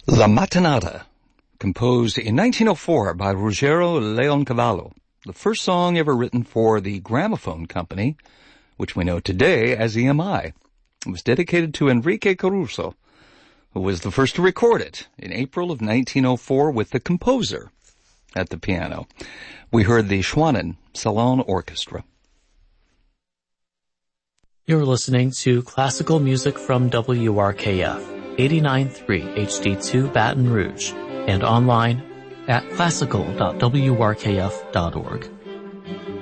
La Mattinata, composed in 1904 by Ruggero Leoncavallo, the first song ever written for the Gramophone Company, which we know today as EMI. It was dedicated to Enrique Caruso, who was the first to record it in April of 1904 with the composer at the piano. We heard the Schwanen Salon Orchestra. You're listening to classical music from WRKF. 89.3 HD2 Baton Rouge, and online at classical.wrkf.org.